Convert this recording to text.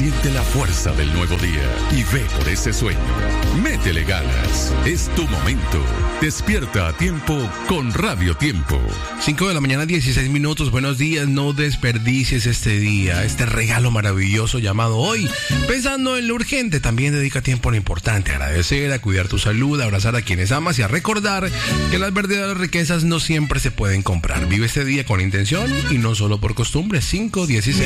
Siente la fuerza del nuevo día y ve por ese sueño. Métele ganas. Es tu momento. Despierta a tiempo con Radio Tiempo. 5 de la mañana, 16 minutos. Buenos días. No desperdicies este día, este regalo maravilloso llamado hoy. Pensando en lo urgente, también dedica tiempo a lo importante. Agradecer, a cuidar tu salud, a abrazar a quienes amas y a recordar que las verdaderas riquezas no siempre se pueden comprar. Vive este día con intención y no solo por costumbre. 5:16.